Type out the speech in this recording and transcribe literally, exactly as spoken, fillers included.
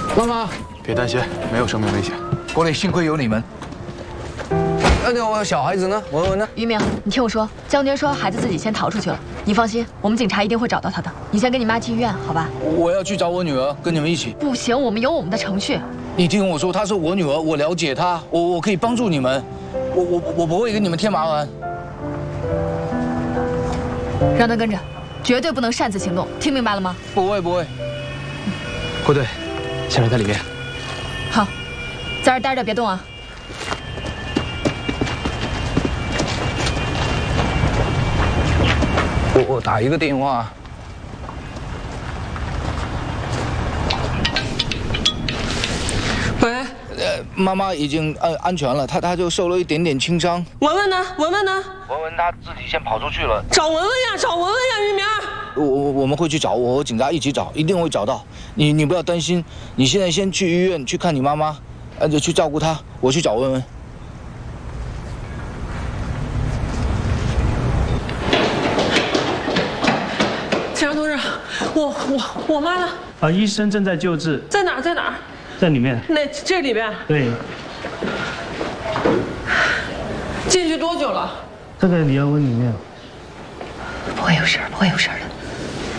妈妈， 别担心，没有生命危险。 国里幸亏有你们。那那我小孩子呢？文文呢？ 于明，你听我说，将军说孩子自己先逃出去了，你放心，我们警察一定会找到他的。你先跟你妈去医院，好吧？ 我要去找我女儿，跟你们一起。 不行，我们有我们的程序。 你听我说，她是我女儿，我了解她，我我可以帮助你们，我我我不会给你们添麻烦。 让他跟着，绝对不能擅自行动，听明白了吗？ 不会不会。 郭队，先让在里面。 好，在这儿待着，别动啊。 我我打一个电话。喂，呃，妈妈已经呃安全了，她她就受了一点点轻伤。 文文呢？文文呢？ 文文她自己先跑出去了。 找文文呀，找文文呀，玉明。 我我我们会去找，我和警察一起找，一定会找到。你你不要担心，你现在先去医院去看你妈妈，呃，就去照顾她。我去找文文。 警察同志，我我我妈呢？ 啊，医生正在救治， 在哪儿？在哪儿？ 在里面。 那这里边？ 对。 进去多久了？ 这个你要问里面。 不会有事儿，不会有事儿的。